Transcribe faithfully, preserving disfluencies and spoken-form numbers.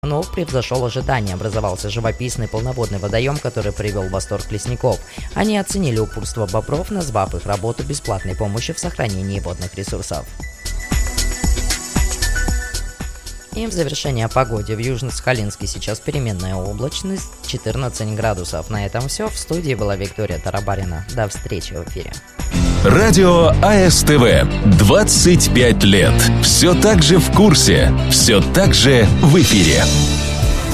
но превзошел ожидания. Образовался живописный полноводный водоем, который привел в восторг лесников. Они оценили упорство бобров, назвав их работу бесплатной помощью в сохранении водных ресурсов. И в завершение о погоде. В Южно-Сахалинске сейчас переменная облачность, четырнадцать градусов. На этом все. В студии была Виктория Тарабарина. До встречи в эфире. Радио АСТВ. двадцать пять лет. Все так же в курсе. Все так же в эфире.